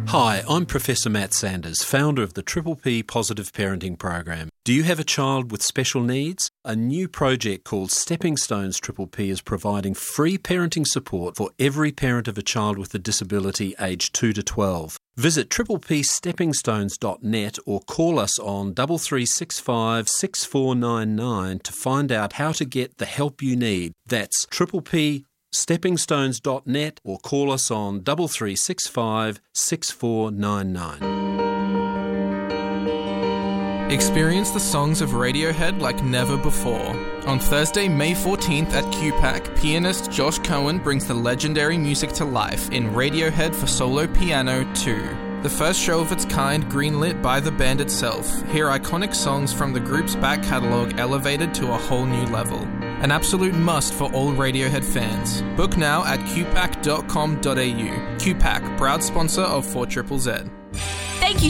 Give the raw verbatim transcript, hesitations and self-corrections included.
Hi, I'm Professor Matt Sanders, founder of the Triple P Positive Parenting Program. Do you have a child with special needs? A new project called Stepping Stones Triple P is providing free parenting support for every parent of a child with a disability aged two to twelve. Visit triple p stepping stones dot net or call us on three three six five, six four nine nine to find out how to get the help you need. That's triple p stepping stones dot net or call us on three three six five, six four nine nine. Experience the songs of Radiohead like never before. On Thursday, May fourteenth at Q PAC, pianist Josh Cohen brings the legendary music to life in Radiohead for Solo Piano two. The first show of its kind greenlit by the band itself. Hear iconic songs from the group's back catalogue elevated to a whole new level. An absolute must for all Radiohead fans. Book now at q pac dot com dot a u. Q PAC, proud sponsor of four Z Z Z. Thank you